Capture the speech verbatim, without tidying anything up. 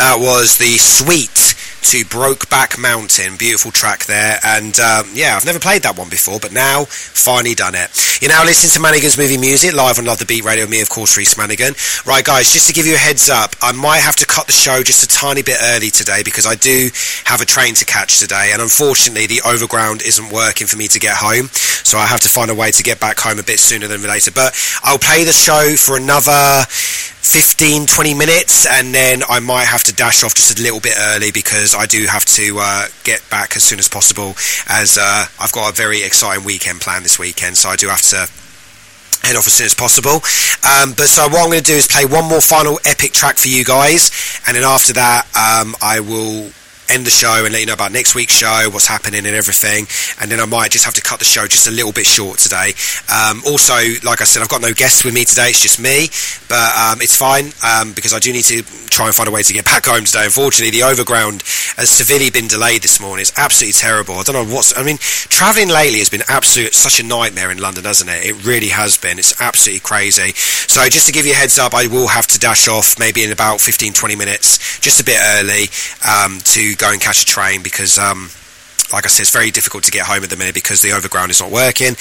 That was the Sweet to Brokeback Mountain. Beautiful track there. And um, yeah, I've never played that one before, but now finally done it. You're now listening to Manigan's Movie Music live on Love the Beat Radio. Me, of course, Reese Manigan. Right, guys, just to give you a heads up, I might have to cut the show just a tiny bit early today because I do have a train to catch today, and unfortunately the overground isn't working for me to get home, so I have to find a way to get back home a bit sooner than later. But I'll play the show for another fifteen, twenty minutes, and then I might have to dash off just a little bit early because I do have to uh, get back as soon as possible, as uh, I've got a very exciting weekend planned this weekend, so I do have to head off as soon as possible. Um, but so what I'm going to do is play one more final epic track for you guys, and then after that um, I will end the show and let you know about next week's show, what's happening and everything, and then I might just have to cut the show just a little bit short today. Um, also, like I said, I've got no guests with me today, it's just me, but um, it's fine um, because I do need to try and find a way to get back home today. Unfortunately, the overground has severely been delayed this morning. It's absolutely terrible. I don't know what's... I mean, travelling lately has been absolute such a nightmare in London, hasn't it? It really has been. It's absolutely crazy. So just to give you a heads up, I will have to dash off maybe in about fifteen, twenty minutes, just a bit early, um, to go and catch a train because... Um, like I said, it's very difficult to get home at the minute because the overground is not working.